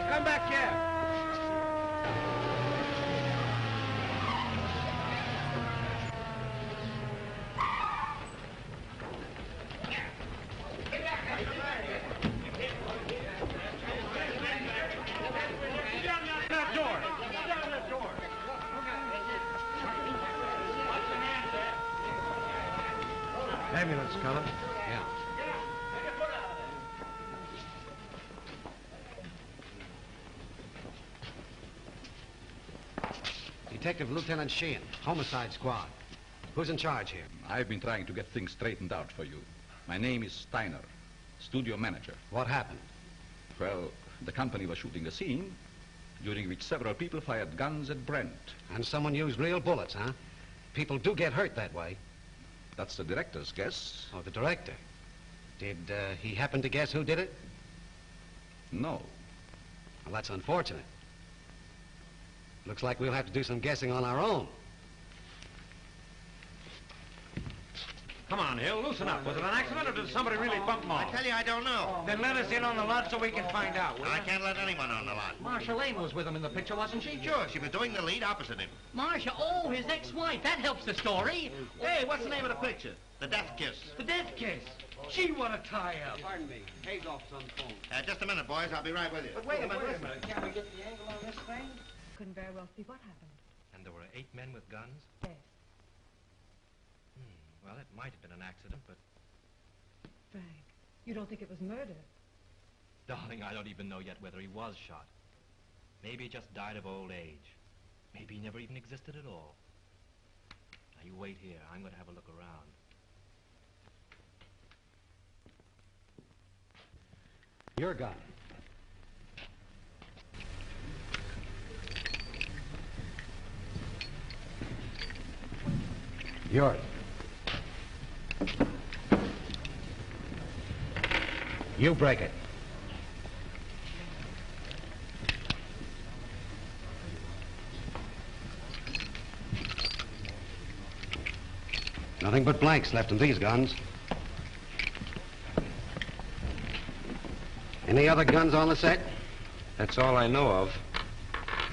come back here. Ambulance, Cullen. Yeah. Detective Lieutenant Sheehan, Homicide Squad. Who's in charge here? I've been trying to get things straightened out for you. My name is Steiner, studio manager. What happened? Well, the company was shooting a scene during which several people fired guns at Brent. And someone used real bullets, huh? People do get hurt that way. That's the director's guess. Oh, the director. Did he happen to guess who did it? No. Well, that's unfortunate. Looks like we'll have to do some guessing on our own. Come on, Hill, loosen up. Was it an accident or did somebody really bump them I off? tell you, I don't know. Then let us in on the lot so we can find out. will I ya? can't let anyone on the lot. Marcia Lane was with him in the picture, wasn't she? Sure, she was doing the lead opposite him. Marcia, oh, his ex-wife. That helps the story. Hey, what's the name of the picture? The Death Kiss. The death kiss. Gee, what a tie-up. Pardon me. Hazel's on the phone. Just a minute, boys. I'll be right with you. But wait a minute. Can we get the angle on this thing? Couldn't very well see what happened. And there were 8 men with guns? Yes. Well, it might have been an accident, but... Frank, you don't think it was murder? Darling, I don't even know yet whether he was shot. Maybe he just died of old age. Maybe he never even existed at all. Now, you wait here. I'm going to have a look around. Your gun. Yours. You break it. Nothing but blanks left in these guns. Any other guns on the set? That's all I know of.